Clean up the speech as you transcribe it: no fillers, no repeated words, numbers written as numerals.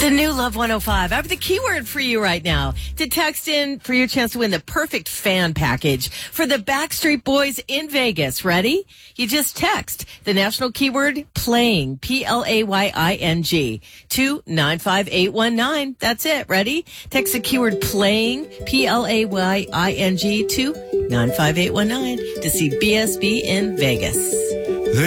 The new Love 105. I have the keyword for you right now to text in for your chance to win the perfect fan package for the Backstreet Boys in Vegas. Ready? You just text the national keyword playing, PLAYING, to 95819. That's it. Ready? Text the keyword playing, PLAYING, to 95819 to see BSB in Vegas.